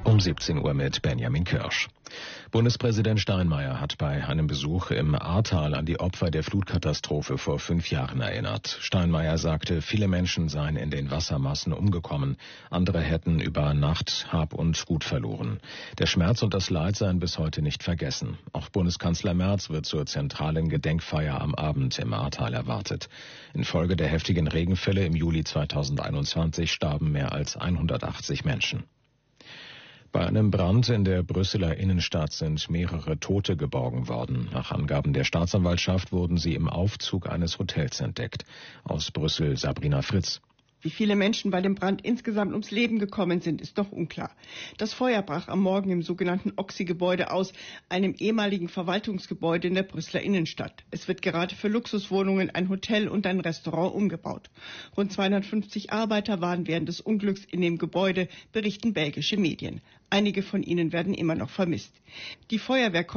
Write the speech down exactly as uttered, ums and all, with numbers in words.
Um siebzehn Uhr mit Benjamin Kirsch. Bundespräsident Steinmeier hat bei einem Besuch im Ahrtal an die Opfer der Flutkatastrophe vor fünf Jahren erinnert. Steinmeier sagte, viele Menschen seien in den Wassermassen umgekommen. Andere hätten über Nacht Hab und Gut verloren. Der Schmerz und das Leid seien bis heute nicht vergessen. Auch Bundeskanzler Merz wird zur zentralen Gedenkfeier am Abend im Ahrtal erwartet. Infolge der heftigen Regenfälle im Juli zweitausendeinundzwanzig starben mehr als hundertachtzig Menschen. Bei einem Brand in der Brüsseler Innenstadt sind mehrere Tote geborgen worden. Nach Angaben der Staatsanwaltschaft wurden sie im Aufzug eines Hotels entdeckt. Aus Brüssel Sabrina Fritz. Wie viele Menschen bei dem Brand insgesamt ums Leben gekommen sind, ist noch unklar. Das Feuer brach am Morgen im sogenannten Oxy-Gebäude aus, einem ehemaligen Verwaltungsgebäude in der Brüsseler Innenstadt. Es wird gerade für Luxuswohnungen, ein Hotel und ein Restaurant umgebaut. Rund zweihundertfünfzig Arbeiter waren während des Unglücks in dem Gebäude, berichten belgische Medien. Einige von ihnen werden immer noch vermisst. Die Feuerwehr